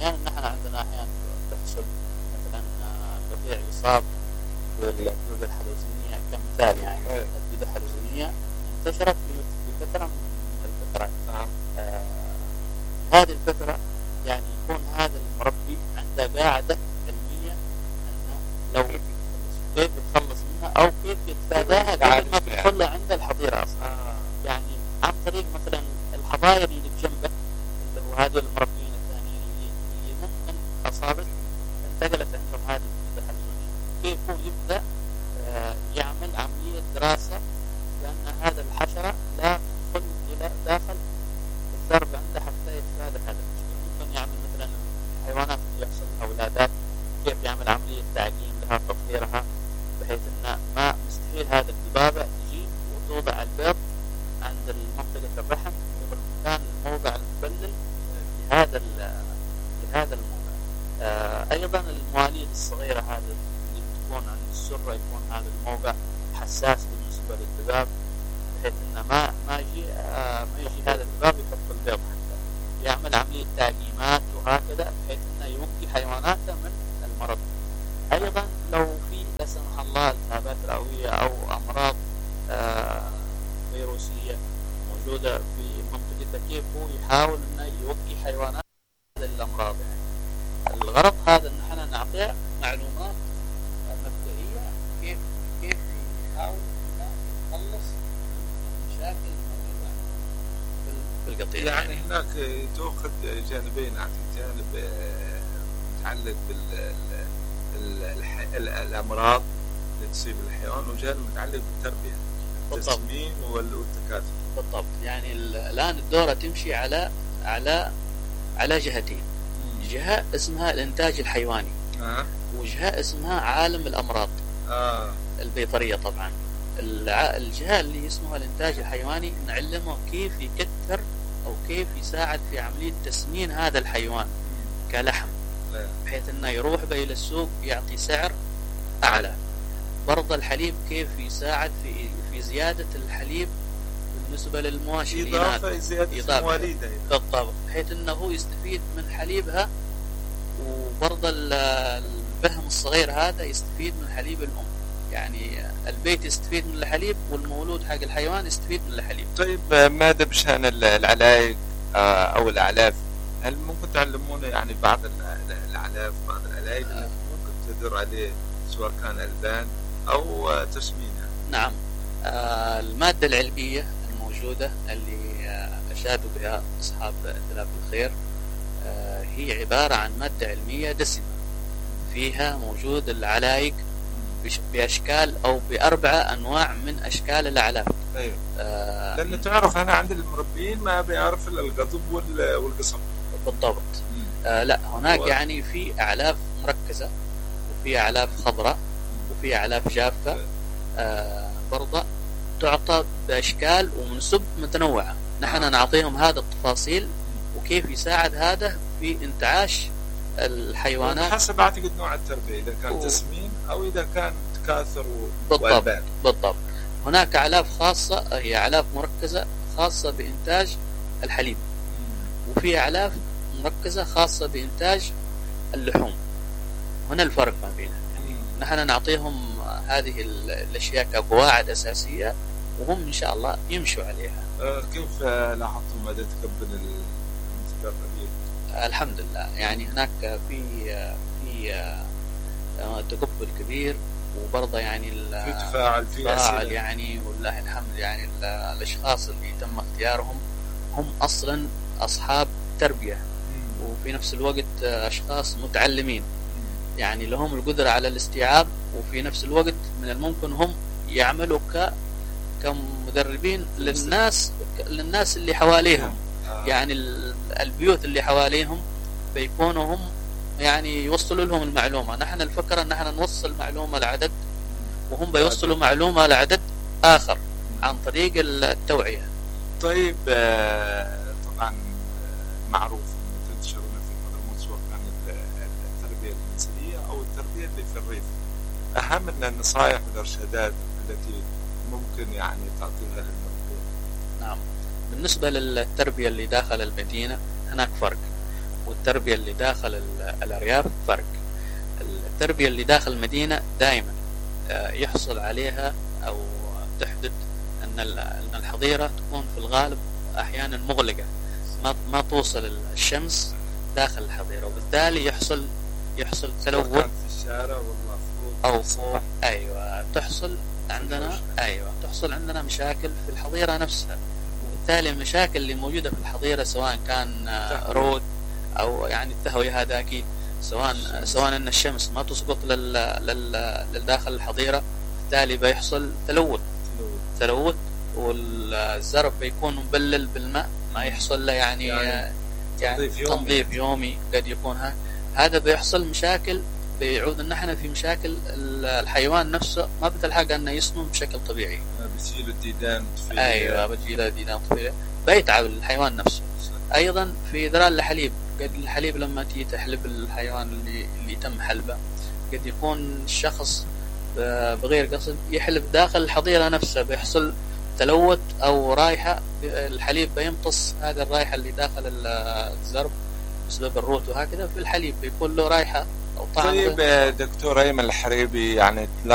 أحيانا نحن عندنا أحيانا تحصل مثلا القطيع يصاب بالدودة الحلزونية كمثال، يعني الدودة الحلزونية انتشرت في فترة من الفترات. هذه الفترة يعني يكون هذا المربي عنده قاعدة علمية أنه لو كيف يتخلص منها أو كيف يتفاداها قبل ما تدخل عند الحظيرة أصلا. يعني عن طريق مثلا الحظاير اللي بجنبه اللي هو هذول المربيين الثانيين اللي ممكن أصابت انتقلت عندهم هذه الدودة الحلزونية، كيف هو يبدأ يعمل عملية دراسة لأن هذا الحشرة لا تدخل إلى داخل الزرع عنده حتى يتفادى هذا المشكلة. ممكن يعمل مثلا الحيوانات اللي يحصل لها ولادات كيف يعمل عملية تعقيم لها تطهيرها بحيث أن ما مستحيل هذا الذبابة تجي وتوضع البيض عند منطقة الرحم وفي المكان الموضع المبلل لهذا الموضع. أيضا المواليد الصغيرة هذه اللي تكون عند السرة يكون هذا الموضع حساس بالنسبة للذباب بحيث أنه ما يجي هذا الذباب يحط البيض، حتى يعمل عملية تعقيمات وهكذا بحيث أنه يوقي حيواناته من المرض. أيضا لو في لا سمح الله التهابات رئوية أو أمراض فيروسية موجودة في منطقته كيف هو يحاول أنه يوقي حيوانات الأمراض. يعني الغرض هذا أن احنا نعطيه معلومات مبدئية كيف يحاول أنه يتخلص من مشاكل موجودة بالقطيع. يعني هناك تأخذ جانبين، جانب متعلق بالأمراض اللي تصيب الحيوان وجانب متعلق بالتربية التسمين والتكاثر. بالضبط. يعني الآن الدورة تمشي على جهتين، جهة اسمها الإنتاج الحيواني وجهة اسمها عالم الأمراض البيطرية. طبعا الجهة اللي اسمها الإنتاج الحيواني نعلمه كيف يكثر أو كيف يساعد في عملية تسمين هذا الحيوان كلحم بحيث أنه يروح به إلى السوق يعطي سعر أعلى. برضه الحليب كيف يساعد في زيادة الحليب بالنسبة للمواشي، إضافة زيادة المواليد بالضبط، بحيث أنه يستفيد من حليبها. وبرضه البهم الصغير هذا يستفيد من حليب الأم، يعني البيت يستفيد من الحليب والمولود حق الحيوان يستفيد من الحليب. طيب ماذا بشأن العلايق أو الأعلاف؟ هل ممكن تعلمونا يعني بعض الأعلاف بعض العلايق اللي ممكن تدر عليه سواء كان ألبان أو تسمينها؟ نعم. المادة العلمية الموجودة اللي أشادوا بها أصحاب تلاف الخير هي عبارة عن مادة علمية دسمة فيها موجود العلايق بأشكال أو ب4 أنواع من أشكال الأعلاف. أيوة. لأن تعرف أنا عند المربين ما بيعرف القطب والقصب. بالضبط. لا هناك يعني في أعلاف مركزة وفي أعلاف خضراء وفي أعلاف جافة برضه تعطى بأشكال ومنسب متنوعة. نحن نعطيهم هذا التفاصيل وكيف يساعد هذا في انتعاش الحيوانات حسب أعتقد نوع التربية، إذا كان تسمين أو إذا كان تكاثر وألبان. بالضبط. هناك أعلاف خاصة هي أعلاف مركزة خاصة بإنتاج الحليب وفي أعلاف مركزة خاصة بإنتاج اللحوم. هنا الفرق ما بينها. يعني نحن نعطيهم هذه الأشياء كقواعد أساسية وهم إن شاء الله يمشوا عليها. كيف لاحظتم مدى تقبل الانتباه الكبير؟ الحمد لله، يعني هناك في تقبل كبير وبرضه يعني في تفاعل يعني والله الحمد. يعني الأشخاص اللي تم اختيارهم هم أصلا أصحاب تربية وفي نفس الوقت أشخاص متعلمين، يعني لهم القدرة على الاستيعاب وفي نفس الوقت من الممكن هم يعملوا كمدربين للناس اللي حواليهم. يعني البيوت اللي حواليهم بيكونوا هم يعني يوصلوا لهم المعلومة. نحن الفكرة ان احنا نوصل معلومة لعدد وهم بيوصلوا معلومة لعدد آخر عن طريق التوعية. طيب طبعا معروف ان تنتشرون في حضرموت سواء كانت التربية المنزلية او التربية اللي في الريف. اهم من النصائح والارشادات التي ممكن يعني تعطيها للمربين. نعم. بالنسبة للتربية اللي داخل المدينة هناك فرق. والتربية اللي داخل الأرياف فرق. التربية اللي داخل المدينة دائما يحصل عليها أو تحدث أن الحظيرة تكون في الغالب أحيانا مغلقة، ما توصل الشمس داخل الحظيرة، وبالتالي يحصل تلوث في الشارع والله أو فوق. أيوة تحصل عندنا مشاكل في الحظيرة نفسها، وبالتالي المشاكل اللي موجودة في الحظيرة سواء كان رود أو يعني التهوية، هذا أكيد سواء أن الشمس ما تسقط للداخل الحظيرة، بالتالي بيحصل تلوث والزرع بيكون مبلل بالماء، ما يحصل له يعني تنظيف يومي قد يكون. هذا بيحصل مشاكل، بيعود ان احنا في مشاكل الحيوان نفسه ما بتلحق انه يسمن بشكل طبيعي، بتجيله الديدان. ايوه بتجيله ديدان طفيلة، بيتعب الحيوان نفسه. ايضا في ادرار الحليب، قد الحليب لما تيجي تحلب الحيوان اللي تم حلبه، قد يكون الشخص بغير قصد يحلب داخل الحظيرة نفسها، بيحصل تلوث او رائحة، الحليب بيمتص هذه الرائحة اللي داخل الزرب بسبب الروت، وهكذا في الحليب بيكون له رائحة او طعم. طيب دكتور أيمن الحريبي، يعني